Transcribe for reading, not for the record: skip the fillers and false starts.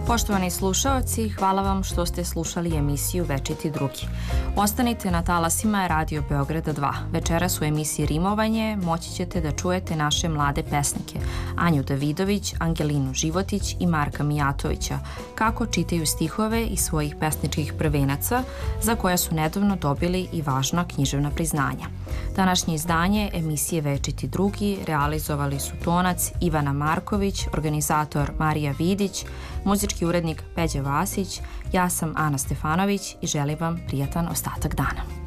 Poštovani slušaoci, hvala vam što ste slušali emisiju Večiti drugi. Ostanite na talasima Radio Beograda 2. Večeras u emisiji Rimovanje moći ćete da čujete naše mlade pesnike Anju Davidović, Angelinu Životić i Marka Mijatovića, kako čitaju stihove iz svojih pesničkih prvenaca, za koja su nedavno dobili i važna književna priznanja. Današnje izdanje emisije Večiti drugi realizovali su tonac Ivana Marković, organizator Marija Vidić, muzički urednik Peđa Vasić, ja sam Ana Stefanović i želim vam prijatan ostatak dana.